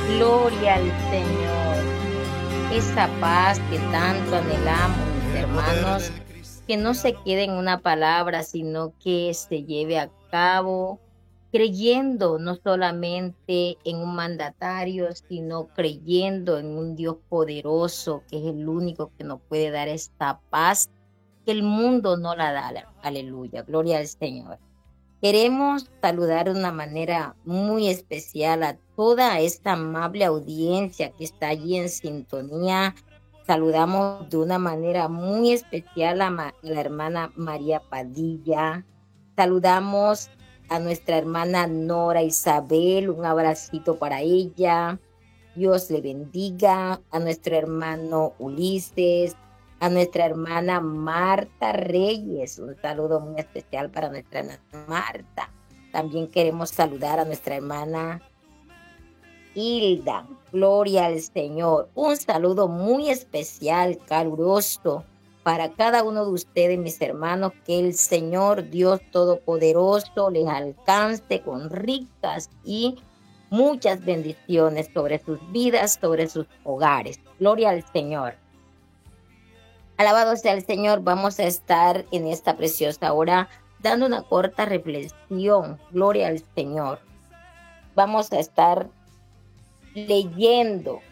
Gloria al Señor. Esa paz que tanto anhelamos, mis hermanos, que no se quede en una palabra, sino que se lleve a cabo creyendo no solamente en un mandatario, sino creyendo en un Dios poderoso, que es el único que nos puede dar esta paz que el mundo no la da. Aleluya, gloria al Señor. Queremos saludar de una manera muy especial a toda esta amable audiencia que está allí en sintonía. Saludamos de una manera muy especial a la hermana María Padilla. Saludamos a nuestra hermana Nora Isabel. Un abracito para ella. Dios le bendiga. A nuestro hermano Ulises, a nuestra hermana Marta Reyes, un saludo muy especial para nuestra hermana Marta. También queremos saludar a nuestra hermana Hilda, gloria al Señor. Un saludo muy especial, caluroso para cada uno de ustedes, mis hermanos, que el Señor Dios Todopoderoso les alcance con ricas y muchas bendiciones sobre sus vidas, sobre sus hogares. Gloria al Señor. Alabado sea el Señor, vamos a estar en esta preciosa hora dando una corta reflexión. Gloria al Señor. Vamos a estar leyendo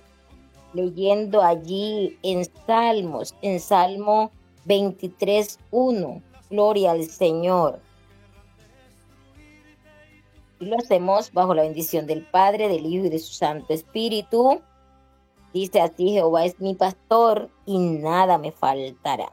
allí en Salmos, en Salmo 23:1. Gloria al Señor. Y lo hacemos bajo la bendición del Padre, del Hijo y de su Santo Espíritu. Dice así: Jehová es mi pastor y nada me faltará.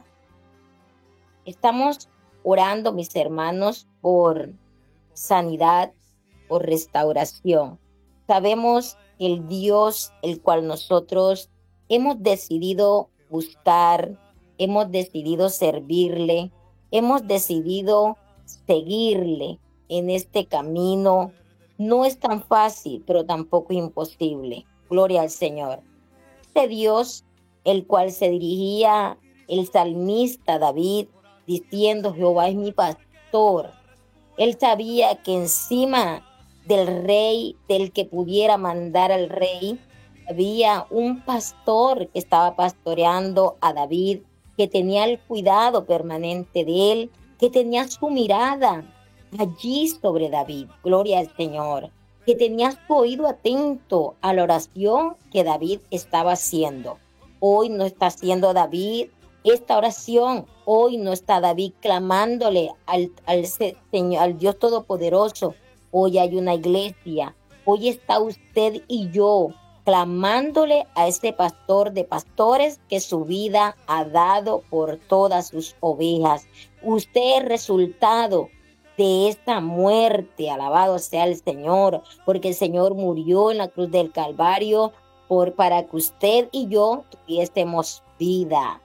Estamos orando, mis hermanos, por sanidad, por restauración. Sabemos que el Dios el cual nosotros hemos decidido buscar, hemos decidido servirle, hemos decidido seguirle en este camino, no es tan fácil, pero tampoco imposible. Gloria al Señor. Este Dios, el cual se dirigía el salmista David, diciendo: Jehová es mi pastor. Él sabía que encima del rey, del que pudiera mandar al rey, había un pastor que estaba pastoreando a David, que tenía el cuidado permanente de él, que tenía su mirada allí sobre David. Gloria al Señor. Que tenía su oído atento a la oración que David estaba haciendo. Hoy no está haciendo David esta oración. Hoy no está David clamándole al Señor, al Dios Todopoderoso. Hoy hay una iglesia. Hoy está usted y yo clamándole a ese pastor de pastores que su vida ha dado por todas sus ovejas. Usted es resultado de esta muerte. Alabado sea el Señor, porque el Señor murió en la cruz del Calvario para que usted y yo tuviésemos vida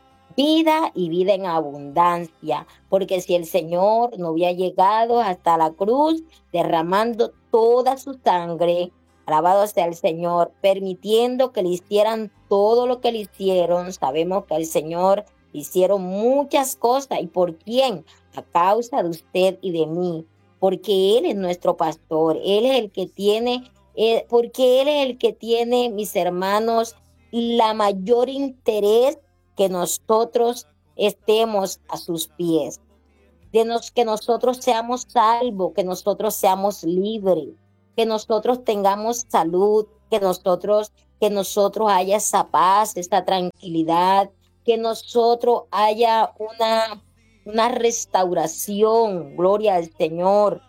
y vida en abundancia, porque si el Señor no hubiera llegado hasta la cruz derramando toda su sangre, alabado sea el Señor, permitiendo que le hicieran todo lo que le hicieron, sabemos que el Señor hicieron muchas cosas. ¿Y por quién? A causa de usted y de mí, porque Él es nuestro pastor, Él es el que tiene, porque Él es el que tiene, mis hermanos, la mayor interés que nosotros estemos a sus pies, que nosotros seamos salvos, que nosotros seamos libres, que nosotros tengamos salud, que nosotros haya esa paz, esa tranquilidad, que nosotros haya una restauración. Gloria al Señor.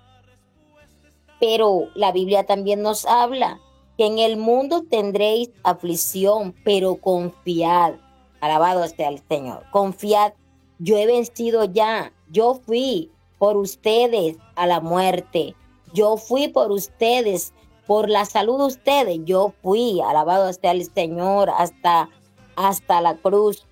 Pero la Biblia también nos habla que en el mundo tendréis aflicción, pero confiad. Alabado sea el Señor. Confiad. Yo he vencido ya. Yo fui por ustedes a la muerte. Yo fui por ustedes, por la salud de ustedes. Yo fui, alabado sea el Señor, hasta la cruz.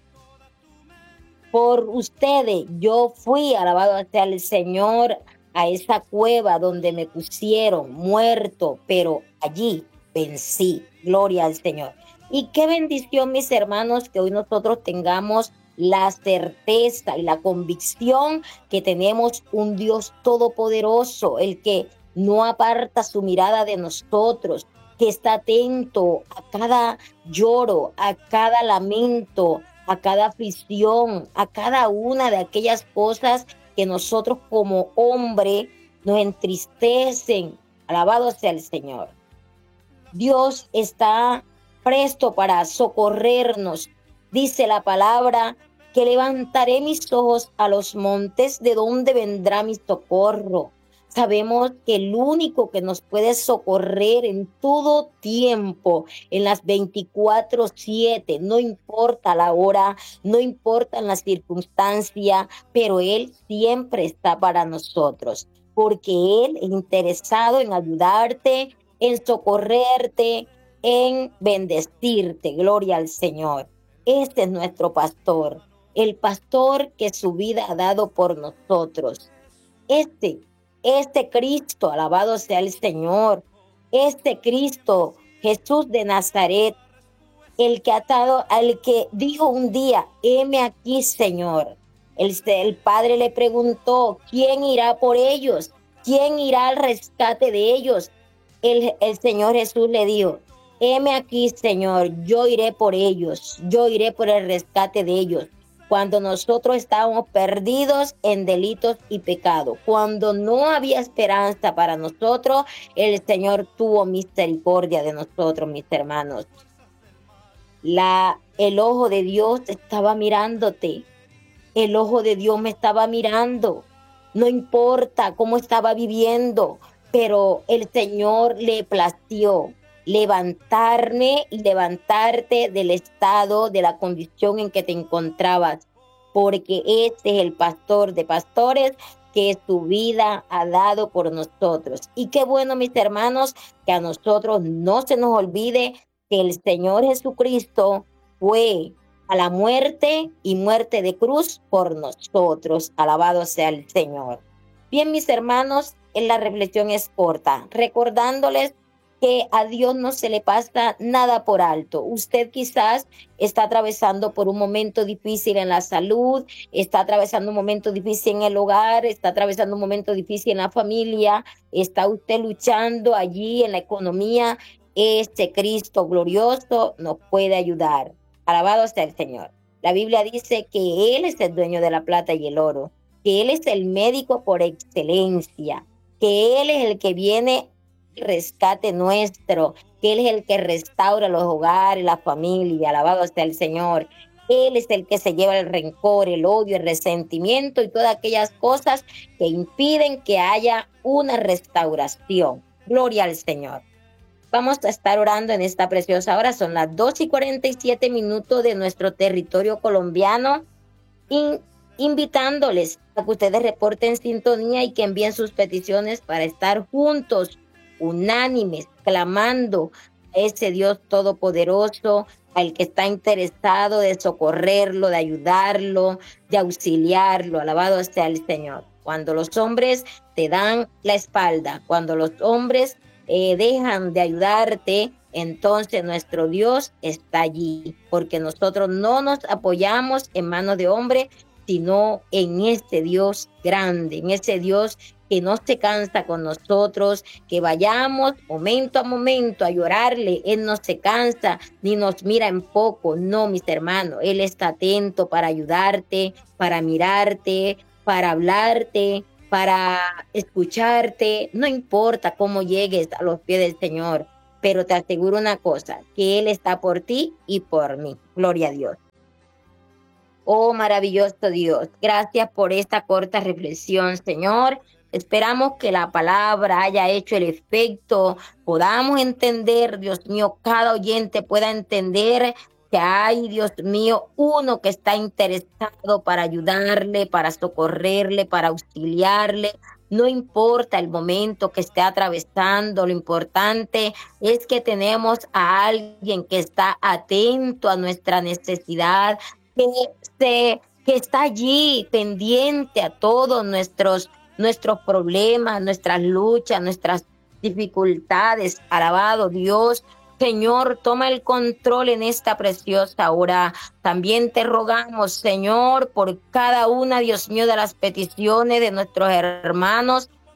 Por ustedes yo fui, alabado sea el Señor, a esa cueva donde me pusieron muerto, pero allí vencí. Gloria al Señor. Y qué bendición, mis hermanos, que hoy nosotros tengamos la certeza y la convicción que tenemos un Dios todopoderoso, el que no aparta su mirada de nosotros, que está atento a cada lloro, a cada lamento, a cada aflicción, a cada una de aquellas cosas que nosotros como hombre nos entristecen. Alabado sea el Señor. Dios está presto para socorrernos. Dice la palabra que levantaré mis ojos a los montes, de donde vendrá mi socorro. Sabemos que el único que nos puede socorrer en todo tiempo, en las 24/7, no importa la hora, no importa la circunstancia, pero Él siempre está para nosotros, porque Él es interesado en ayudarte, en socorrerte, en bendecirte. Gloria al Señor. Este es nuestro pastor, el pastor que su vida ha dado por nosotros. Este Cristo, alabado sea el Señor, este Cristo, Jesús de Nazaret, al que dijo un día, heme aquí, Señor. El Padre le preguntó, ¿quién irá por ellos? ¿Quién irá al rescate de ellos? El Señor Jesús le dijo, heme aquí, Señor, yo iré por ellos, yo iré por el rescate de ellos. Cuando nosotros estábamos perdidos en delitos y pecados, cuando no había esperanza para nosotros, el Señor tuvo misericordia de nosotros, mis hermanos. El ojo de Dios estaba mirándote. El ojo de Dios me estaba mirando. No importa cómo estaba viviendo, pero el Señor le plació levantarme y levantarte del estado, de la condición en que te encontrabas, porque este es el pastor de pastores que su vida ha dado por nosotros. Y qué bueno, mis hermanos, que a nosotros no se nos olvide que el Señor Jesucristo fue a la muerte y muerte de cruz por nosotros. Alabado sea el Señor. Bien, mis hermanos, la reflexión es corta, recordándoles que a Dios no se le pasa nada por alto. Usted quizás está atravesando por un momento difícil en la salud, está atravesando un momento difícil en el hogar, está atravesando un momento difícil en la familia, está usted luchando allí en la economía. Este Cristo glorioso nos puede ayudar. Alabado sea el Señor. La Biblia dice que Él es el dueño de la plata y el oro, que Él es el médico por excelencia, que Él es el que viene al rescate nuestro, que Él es el que restaura los hogares, la familia. Alabado sea el Señor. Él es el que se lleva el rencor, el odio, el resentimiento y todas aquellas cosas que impiden que haya una restauración. Gloria al Señor. Vamos a estar orando en esta preciosa hora. Son las 2:47 de nuestro territorio colombiano. Invitándoles a que ustedes reporten sintonía y que envíen sus peticiones para estar juntos, unánimes, clamando a ese Dios todopoderoso, al que está interesado de socorrerlo, de ayudarlo, de auxiliarlo. Alabado sea el Señor. Cuando los hombres te dan la espalda, cuando los hombres dejan de ayudarte, entonces nuestro Dios está allí, porque nosotros no nos apoyamos en manos de hombre, sino en este Dios grande, en ese Dios que no se cansa con nosotros, que vayamos momento a momento a llorarle. Él no se cansa ni nos mira en poco. No, mis hermanos, Él está atento para ayudarte, para mirarte, para hablarte, para escucharte. No importa cómo llegues a los pies del Señor, pero te aseguro una cosa, que Él está por ti y por mí. Gloria a Dios. Oh, maravilloso Dios, gracias por esta corta reflexión, Señor. Esperamos que la palabra haya hecho el efecto, podamos entender, Dios mío, cada oyente pueda entender que hay, Dios mío, uno que está interesado para ayudarle, para socorrerle, para auxiliarle. No importa el momento que esté atravesando, lo importante es que tenemos a alguien que está atento a nuestra necesidad, que está allí pendiente a todos nuestros problemas, nuestras luchas, nuestras dificultades. Alabado Dios. Señor, toma el control en esta preciosa hora. También te rogamos, Señor, por cada una, Dios mío, de las peticiones de nuestros hermanos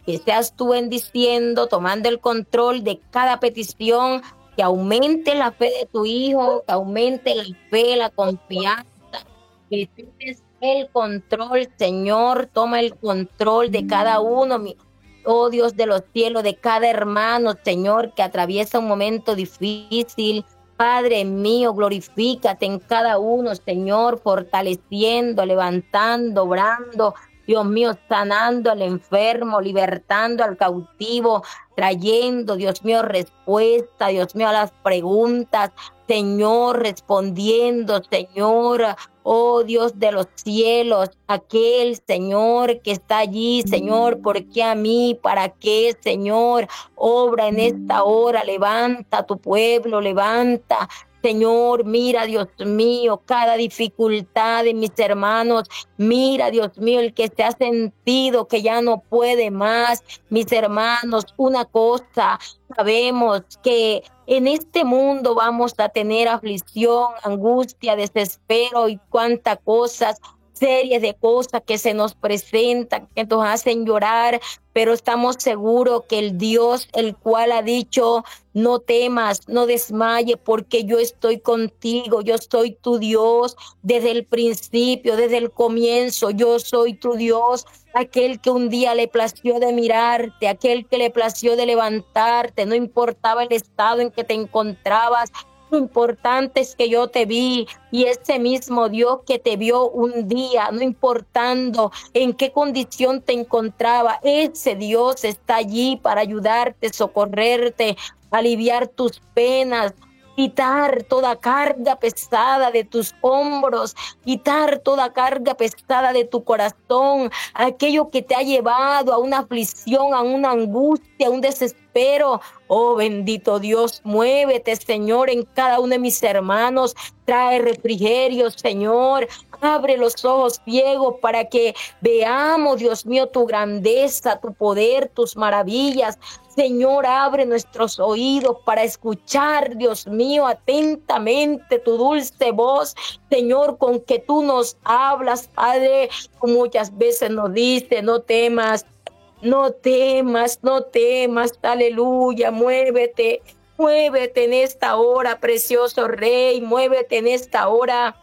que seas tú bendiciendo, tomando el control de cada petición, que aumente la fe de tu hijo, que aumente la fe, la confianza, que tienes el control, Señor, toma el control de cada uno, oh Dios de los cielos, de cada hermano, Señor, que atraviesa un momento difícil. Padre mío, glorifícate en cada uno, Señor, fortaleciendo, levantando, obrando, Dios mío, sanando al enfermo, libertando al cautivo, trayendo, Dios mío, respuesta, Dios mío, a las preguntas, Señor, respondiendo, Señor, oh Dios de los cielos, aquel Señor que está allí, Señor, ¿por qué a mí? ¿Para qué, Señor? Obra en esta hora, levanta a tu pueblo, levanta. Señor, mira, Dios mío, cada dificultad de mis hermanos. Mira, Dios mío, el que se ha sentido que ya no puede más. Mis hermanos, una cosa, sabemos que en este mundo vamos a tener aflicción, angustia, desespero y cuántas cosas, series de cosas que se nos presentan, que nos hacen llorar, pero estamos seguros que el Dios, el cual ha dicho, no temas, no desmayes, porque yo estoy contigo, yo soy tu Dios desde el principio, desde el comienzo, yo soy tu Dios, aquel que un día le plació de mirarte, aquel que le plació de levantarte, no importaba el estado en que te encontrabas. Lo importante es que yo te vi y ese mismo Dios que te vio un día, no importando en qué condición te encontraba, ese Dios está allí para ayudarte, socorrerte, aliviar tus penas, quitar toda carga pesada de tus hombros, quitar toda carga pesada de tu corazón, aquello que te ha llevado a una aflicción, a una angustia, a un desespero. Oh, bendito Dios, muévete, Señor, en cada uno de mis hermanos. Trae refrigerio, Señor. Abre los ojos ciegos para que veamos, Dios mío, tu grandeza, tu poder, tus maravillas. Señor, abre nuestros oídos para escuchar, Dios mío, atentamente tu dulce voz, Señor, con que tú nos hablas, Padre. Muchas veces nos dice, no temas, no temas, no temas, aleluya, muévete, muévete en esta hora, precioso Rey, muévete en esta hora.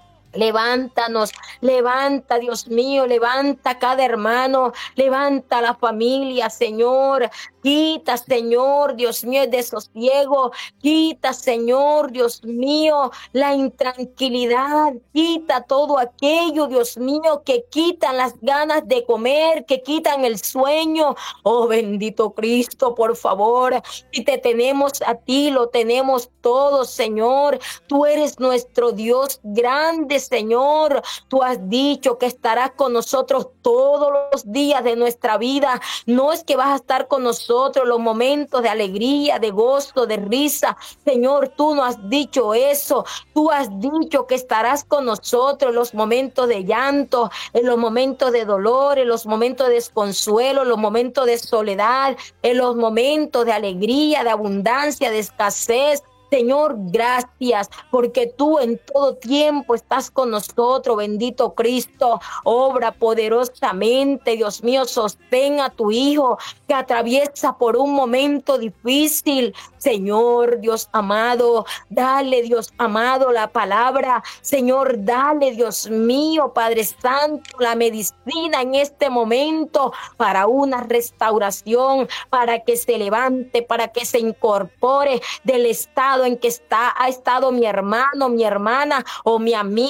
Levántanos, levanta, Dios mío, levanta cada hermano, levanta la familia, Señor. Quita, Señor, Dios mío, el desosiego. Quita, Señor, Dios mío, la intranquilidad. Quita todo aquello, Dios mío, que quitan las ganas de comer, que quitan el sueño. Oh, bendito Cristo, por favor, si te tenemos a ti, lo tenemos todo, Señor. Tú eres nuestro Dios grande, Señor. Tú has dicho que estarás con nosotros todos los días de nuestra vida. No es que vas a estar con nosotros los momentos de alegría, de gozo, de risa. Señor, tú no has dicho eso. Tú has dicho que estarás con nosotros en los momentos de llanto, en los momentos de dolor, en los momentos de desconsuelo, en los momentos de soledad, en los momentos de alegría, de abundancia, de escasez. Señor, gracias, porque tú en todo tiempo estás con nosotros, bendito Cristo. Obra poderosamente, Dios mío, sostén a tu hijo que atraviesa por un momento difícil. Señor, Dios amado, dale, Dios amado, la palabra. Señor, dale, Dios mío, Padre Santo, la medicina en este momento para una restauración, para que se levante, para que se incorpore del estado en que ha estado mi hermano, mi hermana o mi amigo.